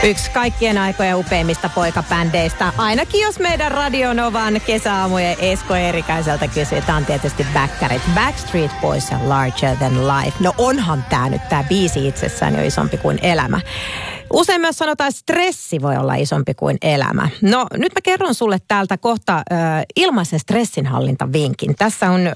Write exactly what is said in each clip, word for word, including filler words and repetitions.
Yksi kaikkien aikojen upeimmista poikabändeistä. Ainakin jos meidän Radionovan kesäaamujen Esko Eerikäiseltä kysytään tietysti backarit. Backstreet Boys ja Larger Than Life. No onhan tää nyt, tää biisi itsessään jo isompi kuin elämä. Usein myös sanotaan, että stressi voi olla isompi kuin elämä. No nyt mä kerron sulle täältä kohta äh, ilmaisen stressinhallintavinkin. Tässä on... Äh,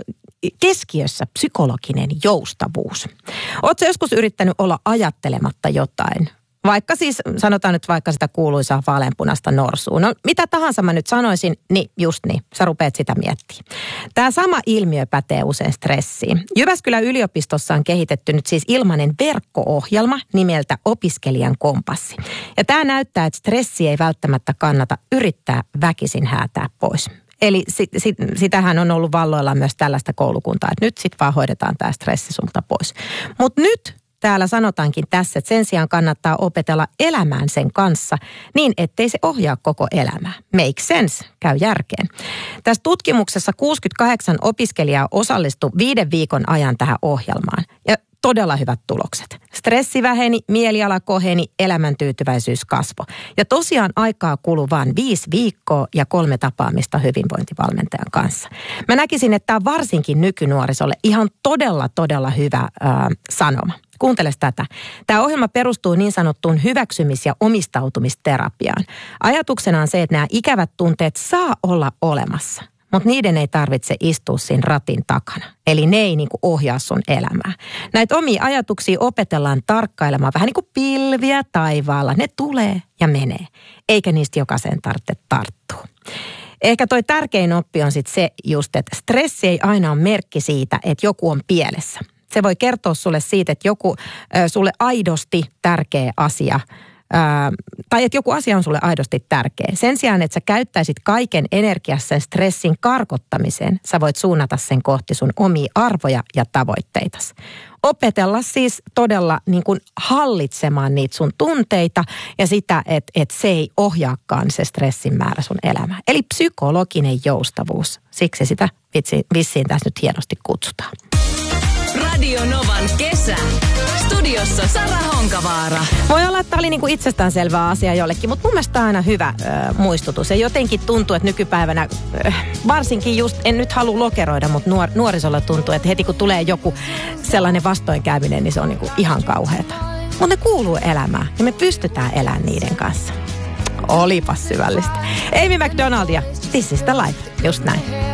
keskiössä psykologinen joustavuus. Ootko joskus yrittänyt olla ajattelematta jotain? Vaikka siis, sanotaan nyt vaikka sitä kuuluisaa vaaleanpunasta norsua. No mitä tahansa mä nyt sanoisin, niin just niin, sä rupeat sitä miettimään. Tämä sama ilmiö pätee usein stressiin. Jyväskylän yliopistossa on kehitetty nyt siis ilmainen verkko-ohjelma nimeltä Opiskelijan kompassi. Ja tämä näyttää, että stressi ei välttämättä kannata yrittää väkisin häätää pois. Eli sit, sit, sitähän on ollut valloilla myös tällaista koulukuntaa, että nyt sit vaan hoidetaan tämä stressi sulta pois. Mutta nyt täällä sanotaankin tässä, että sen sijaan kannattaa opetella elämään sen kanssa niin, ettei se ohjaa koko elämää. Make sense, käy järkeen. Tässä tutkimuksessa kuusikymmentäkahdeksan opiskelijaa osallistui viiden viikon ajan tähän ohjelmaan. Ja todella hyvät tulokset. Stressi väheni, mieliala koheni, elämäntyytyväisyys kasvoi. Ja tosiaan aikaa kului vain viisi viikkoa ja kolme tapaamista hyvinvointivalmentajan kanssa. Mä näkisin, että tämä on varsinkin nykynuorisolle ihan todella, todella hyvä ää, sanoma. Kuuntele tätä. Tämä ohjelma perustuu niin sanottuun hyväksymis- ja omistautumisterapiaan. Ajatuksena on se, että nämä ikävät tunteet saa olla olemassa. Mutta niiden ei tarvitse istua siinä ratin takana. Eli ne ei niinku ohjaa sun elämää. Näitä omia ajatuksia opetellaan tarkkailemaan vähän niin kuin pilviä taivaalla. Ne tulee ja menee. Eikä niistä jokaisen tarvitse tarttua. Ehkä toi tärkein oppi on sitten se just, että stressi ei aina ole merkki siitä, että joku on pielessä. Se voi kertoa sulle siitä, että joku äh, sulle aidosti tärkeä asia Ää, tai että joku asia on sulle aidosti tärkeä. Sen sijaan, että sä käyttäisit kaiken energiassa sen stressin karkottamiseen, sä voit suunnata sen kohti sun omia arvoja ja tavoitteitasi. Opetella siis todella niin kuin hallitsemaan niitä sun tunteita ja sitä, että, että se ei ohjaakaan se stressin määrä sun elämää. Eli psykologinen joustavuus. Siksi sitä vitsi, vissiin tässä nyt hienosti kutsutaan. Radio Novan kesä. Studiossa Sara Honkavaara. Voi olla, että tämä oli niinku itsestäänselvä asia jollekin, mutta mun mielestä tämä on aina hyvä äh, muistutus. Ja jotenkin tuntuu, että nykypäivänä, äh, varsinkin just, en nyt halua lokeroida, mutta nuor, nuorisolla tuntuu, että heti kun tulee joku sellainen vastoinkäyminen, niin se on niinku ihan kauheata. Mutta ne kuuluu elämään ja me pystytään elämään niiden kanssa. Olipas syvällistä. Amy McDonald ja This is the Life. Just näin.